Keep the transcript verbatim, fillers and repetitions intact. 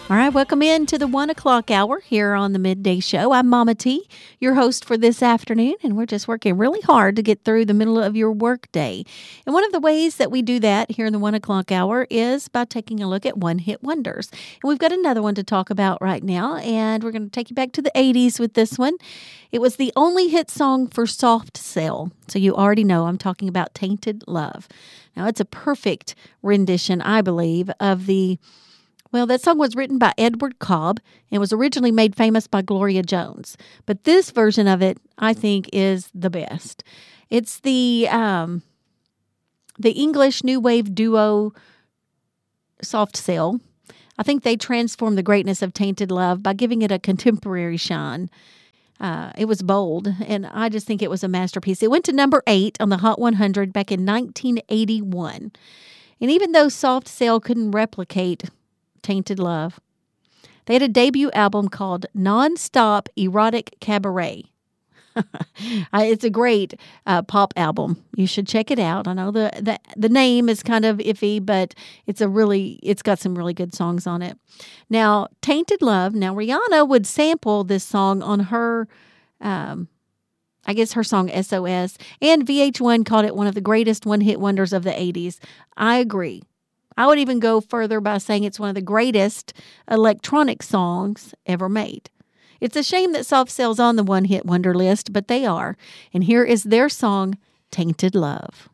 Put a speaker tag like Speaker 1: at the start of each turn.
Speaker 1: All right, welcome in to the one o'clock hour here on the Midday Show. I'm Mama T, your host for this afternoon, and we're just working really hard to get through the middle of your work day. And one of the ways that we do that here in the one o'clock hour is by taking a look at one-hit wonders. And we've got another one to talk about right now, and we're going to take you back to the eighties with this one. It was the only hit song for Soft Cell, so you already know I'm talking about Tainted Love. Now, it's a perfect rendition, I believe, of the Well, that song was written by Edward Cobb and was originally made famous by Gloria Jones. But this version of it, I think, is the best. It's the um, the English new wave duo Soft Cell. I think they transformed the greatness of Tainted Love by giving it a contemporary shine. Uh, it was bold, and I just think it was a masterpiece. It went to number eight on the Hot one hundred back in nineteen eighty-one. And even though Soft Cell couldn't replicate Tainted Love, they had a debut album called Non-Stop Erotic Cabaret. It's a great uh, pop album. You should check it out. I know the, the the name is kind of iffy, but it's a really it's got some really good songs on it. Now, Tainted Love. Now, Rihanna would sample this song on her, um, I guess her song S O S, and V H one called it one of the greatest one-hit wonders of the eighties. I agree. I would even go further by saying it's one of the greatest electronic songs ever made. It's a shame that Soft Cell's on the one-hit wonder list, but they are. And here is their song, Tainted Love.